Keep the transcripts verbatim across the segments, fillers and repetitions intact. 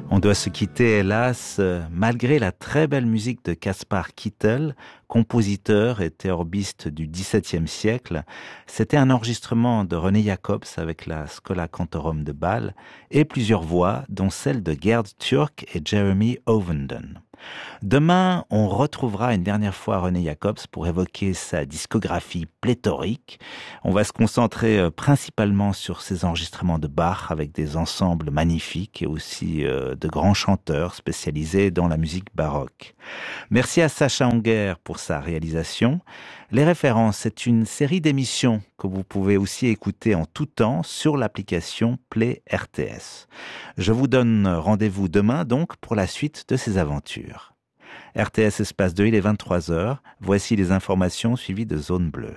On doit se quitter, hélas, malgré la très belle musique de Caspar Kittel, compositeur et théorbiste du dix-septième siècle. C'était un enregistrement de René Jacobs avec la Schola Cantorum de Bâle et plusieurs voix, dont celle de Gerd Türk et Jeremy Ovenden. Demain, on retrouvera une dernière fois René Jacobs pour évoquer sa discographie pléthorique. On va se concentrer principalement sur ses enregistrements de Bach avec des ensembles magnifiques et aussi de grands chanteurs spécialisés dans la musique baroque. Merci à Sacha Anguer pour sa réalisation. Les références, c'est une série d'émissions que vous pouvez aussi écouter en tout temps sur l'application Play R T S. Je vous donne rendez-vous demain donc pour la suite de ces aventures. R T S Espace deux, il est vingt-trois heures. Voici les informations suivies de Zone Bleue.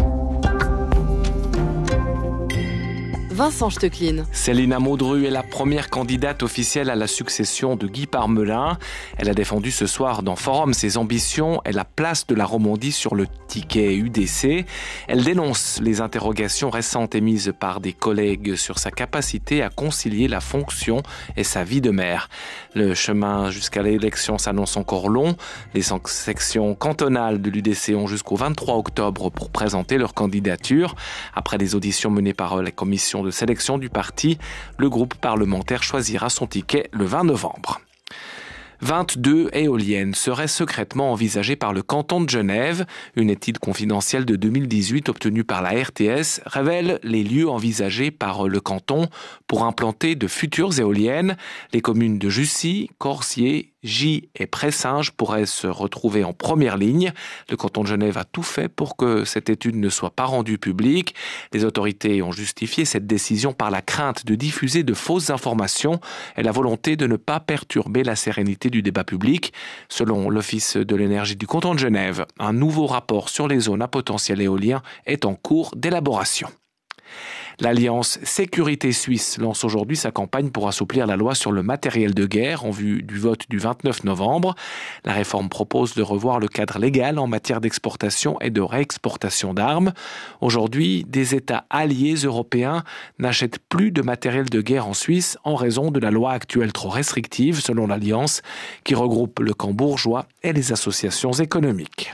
Vincent Stecklin. Célina Maudru est la première candidate officielle à la succession de Guy Parmelin. Elle a défendu ce soir dans Forum ses ambitions et la place de la Romandie sur le ticket U D C. Elle dénonce les interrogations récentes émises par des collègues sur sa capacité à concilier la fonction et sa vie de mère. Le chemin jusqu'à l'élection s'annonce encore long. Les sections cantonales de l'U D C ont jusqu'au vingt-trois octobre pour présenter leur candidature. Après les auditions menées par la commission de sélection du parti, le groupe parlementaire choisira son ticket le vingt novembre. vingt-deux éoliennes seraient secrètement envisagées par le canton de Genève. Une étude confidentielle de deux mille dix-huit obtenue par la R T S révèle les lieux envisagés par le canton pour implanter de futures éoliennes. Les communes de Jussy, Corsier, Gy et Pressinges pourraient se retrouver en première ligne. Le canton de Genève a tout fait pour que cette étude ne soit pas rendue publique. Les autorités ont justifié cette décision par la crainte de diffuser de fausses informations et la volonté de ne pas perturber la sérénité du débat public. Selon l'Office de l'énergie du canton de Genève, un nouveau rapport sur les zones à potentiel éolien est en cours d'élaboration. L'Alliance Sécurité Suisse lance aujourd'hui sa campagne pour assouplir la loi sur le matériel de guerre en vue du vote du vingt-neuf novembre. La réforme propose de revoir le cadre légal en matière d'exportation et de réexportation d'armes. Aujourd'hui, des États alliés européens n'achètent plus de matériel de guerre en Suisse en raison de la loi actuelle trop restrictive, selon l'Alliance, qui regroupe le camp bourgeois et les associations économiques.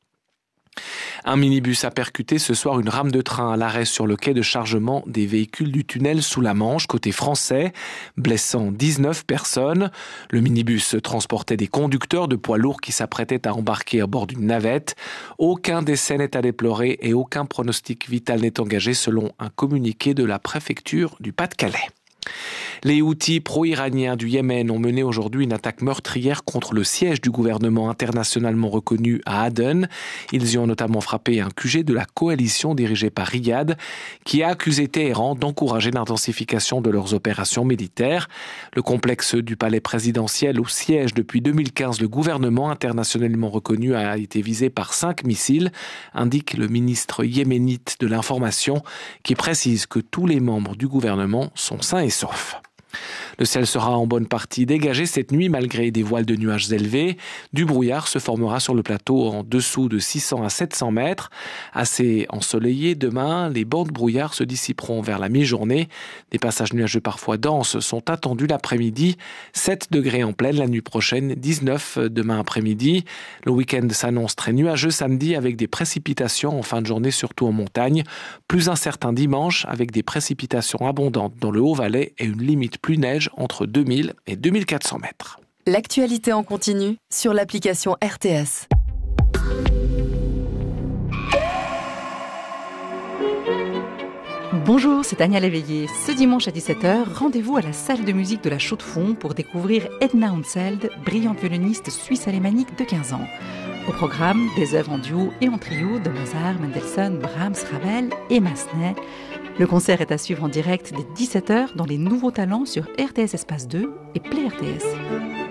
Un minibus a percuté ce soir une rame de train à l'arrêt sur le quai de chargement des véhicules du tunnel sous la Manche, côté français, blessant dix-neuf personnes. Le minibus transportait des conducteurs de poids lourds qui s'apprêtaient à embarquer à bord d'une navette. Aucun décès n'est à déplorer et aucun pronostic vital n'est engagé selon un communiqué de la préfecture du Pas-de-Calais. Les Houthis pro-iraniens du Yémen ont mené aujourd'hui une attaque meurtrière contre le siège du gouvernement internationalement reconnu à Aden. Ils y ont notamment frappé un Q G de la coalition dirigée par Riyad, qui a accusé Téhéran d'encourager l'intensification de leurs opérations militaires. Le complexe du palais présidentiel, où siège depuis deux mille quinze le gouvernement internationalement reconnu, a été visé par cinq missiles, indique le ministre yéménite de l'information, qui précise que tous les membres du gouvernement sont sains et saufs. Le ciel sera en bonne partie dégagé cette nuit malgré des voiles de nuages élevés. Du brouillard se formera sur le plateau en dessous de six cents à sept cents mètres. Assez ensoleillé demain, les bancs de brouillard se dissiperont vers la mi-journée. Des passages nuageux parfois denses sont attendus l'après-midi. sept degrés en pleine la nuit prochaine, dix-neuf demain après-midi. Le week-end s'annonce très nuageux samedi avec des précipitations en fin de journée, surtout en montagne. Plus incertain dimanche avec des précipitations abondantes dans le Haut-Valais et une limite plus neige entre deux mille et deux mille quatre cents mètres. L'actualité en continu sur l'application R T S. Bonjour, c'est Agnès Léveillé. Ce dimanche à dix-sept heures, rendez-vous à la salle de musique de la Chaux-de-Fonds pour découvrir Edna Unseld, brillante violoniste suisse-alémanique de quinze ans. Au programme, des œuvres en duo et en trio de Mozart, Mendelssohn, Brahms, Ravel et Massenet. Le concert est à suivre en direct dès dix-sept heures dans les nouveaux talents sur R T S Espace deux et Play R T S.